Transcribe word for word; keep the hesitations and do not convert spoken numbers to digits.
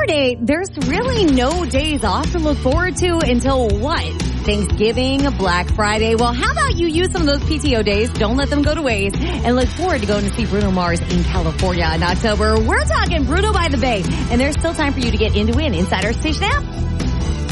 Friday, there's really no days off to look forward to until what? Thanksgiving, Black Friday. Well, how about you use some of those P T O days? Don't let them go to waste and look forward to going to see Bruno Mars in California in October. We're talking Bruno by the Bay, and there's still time for you to get into an Insider Station app.